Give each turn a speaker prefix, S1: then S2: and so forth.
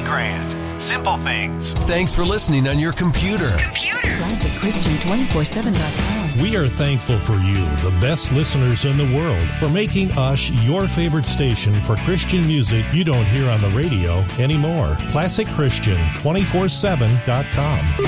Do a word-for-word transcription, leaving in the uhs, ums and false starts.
S1: grand. Simple things.
S2: Thanks for listening on your computer.
S3: Computer. Classic Christian two forty-seven dot com.
S4: We are thankful for you, the best listeners in the world, for making us your favorite station for Christian music you don't hear on the radio anymore. Classic Christian two forty-seven dot com.